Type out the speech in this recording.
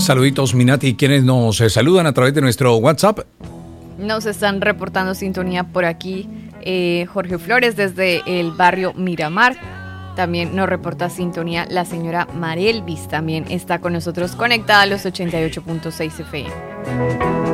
Saluditos, Minati, quienes nos saludan a través de nuestro WhatsApp. Nos están reportando sintonía por aquí Jorge Flores desde el barrio Miramar. También nos reporta sintonía la señora Marelvis, también está con nosotros conectada a los 88.6 FM.